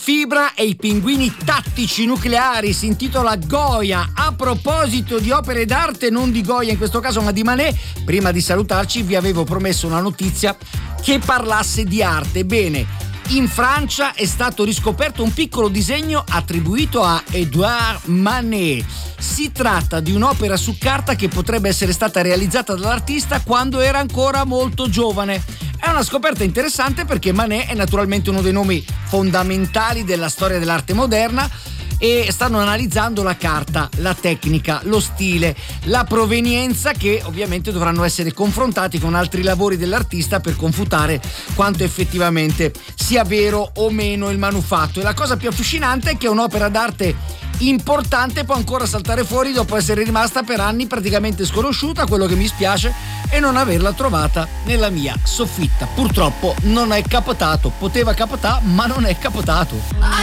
Fibra e i pinguini tattici nucleari, si intitola Goya. A proposito di opere d'arte, non di Goya in questo caso ma di Manet, prima di salutarci vi avevo promesso una notizia che parlasse di arte. Bene, in Francia è stato riscoperto un piccolo disegno attribuito a Edouard Manet. Si tratta di un'opera su carta che potrebbe essere stata realizzata dall'artista quando era ancora molto giovane. È una scoperta interessante perché Manet è naturalmente uno dei nomi fondamentali della storia dell'arte moderna e stanno analizzando la carta, la tecnica, lo stile, la provenienza, che ovviamente dovranno essere confrontati con altri lavori dell'artista per confutare quanto effettivamente sia vero o meno il manufatto. E la cosa più affascinante è che un'opera d'arte importante può ancora saltare fuori dopo essere rimasta per anni praticamente sconosciuta. Quello che mi spiace è non averla trovata nella mia soffitta. Purtroppo non è capitato, poteva capitare ma non è capitato.